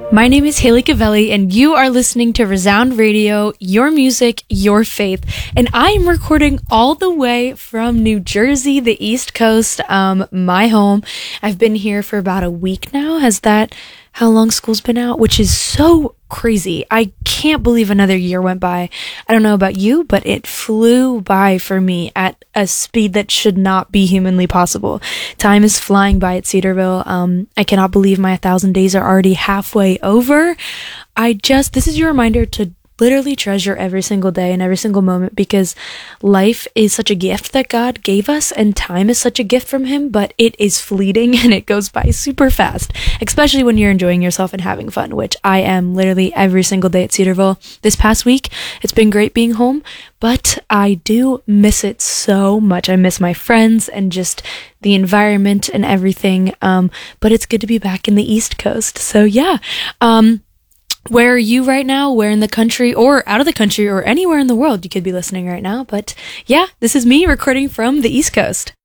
My name is Haley Cavelli, and you are listening to Resound Radio, your music, your faith. And I am recording all the way from New Jersey, the East Coast, my home. I've been here for about a week now. Has that how long school's been out? Which is so crazy. I can't believe another year went by. I don't know about you, but it flew by for me at a speed that should not be humanly possible. Time is flying by at Cedarville. I cannot believe my 1,000 days are already halfway over. This is your reminder to literally treasure every single day and every single moment, because life is such a gift that God gave us, and time is such a gift from Him, but it is fleeting and it goes by super fast, especially when you're enjoying yourself and having fun, which I am literally every single day at Cedarville. This past week, it's been great being home, but I do miss it so much. I miss my friends and just the environment and everything, but it's good to be back in the East Coast. So yeah, where are you right now? Where in the country or out of the country or anywhere in the world you could be listening right now? But yeah, this is me recording from the East Coast.